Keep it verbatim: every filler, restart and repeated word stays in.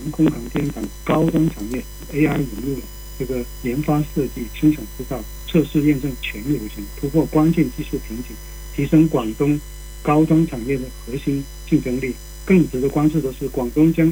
空航天等高端产业 A I 引入了这个研发设计、生产制造、测试验证全流程，突破关键技术瓶颈，提升广东高端产业的核心竞争力。更值得关注的是，广东将